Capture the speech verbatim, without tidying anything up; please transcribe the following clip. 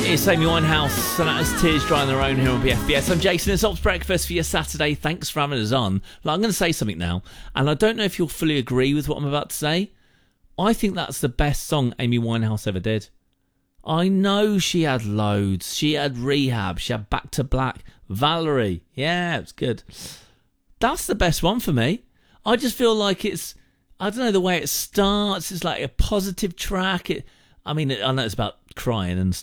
It's Amy Winehouse, and that's Tears Dry on Their Own here on B F B S. I'm Jason. It's Ops Breakfast for your Saturday. Thanks for having us on. Look, I'm going to say something now, and I don't know if you'll fully agree with what I'm about to say. I think that's the best song Amy Winehouse ever did. I know she had loads. She had Rehab. She had Back to Black. Valerie. Yeah, it's good. That's the best one for me. I just feel like it's, I don't know, the way it starts. It's like a positive track. It, I mean, I know it's about crying and stuff.